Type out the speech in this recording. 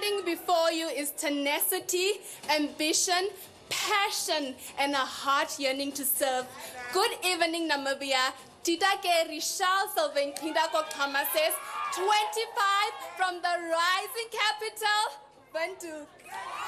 Standing before you is tenacity, ambition, passion, and a heart yearning to serve. Good evening, Namibia. Tita Ke Rishal Salventinda Kokamases, 25 from the rising capital, Windhoek.